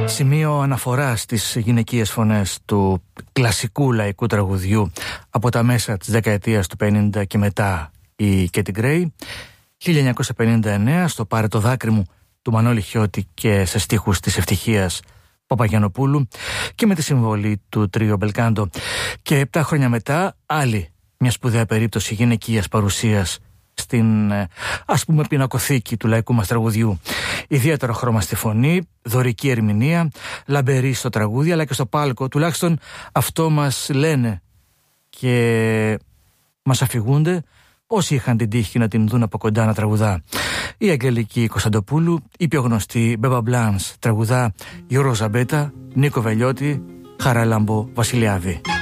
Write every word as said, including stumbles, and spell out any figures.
Σημείο αναφοράς στις γυναικείες φωνές του κλασικού λαϊκού τραγουδιού από τα μέσα της δεκαετίας του πενήντα και μετά, η Κέτι Γκρέι. χίλια εννιακόσια πενήντα εννέα, στο «Πάρε το δάκρυ μου» του Μανώλη Χιώτη και σε στίχους της Ευτυχίας Παπαγιαννοπούλου και με τη συμβολή του Τρίο Μπελκάντο. Και επτά χρόνια μετά, άλλη μια σπουδαία περίπτωση γυναικείας παρουσίας στην, ας πούμε, πινακοθήκη του λαϊκού μας τραγουδιού. Ιδιαίτερο χρώμα στη φωνή, δωρική ερμηνεία, λαμπερή στο τραγούδι, αλλά και στο πάλκο. Τουλάχιστον αυτό μας λένε και μας αφηγούνται όσοι είχαν την τύχη να την δουν από κοντά να τραγουδά. Η Αγγελική Κωνσταντοπούλου, η πιο γνωστή Μπέμπα Μπλάνς, τραγουδά Γιώργο Ζαμπέτα, Νίκο Βελιώτη, Χαράλαμπο Βασιλιάδη.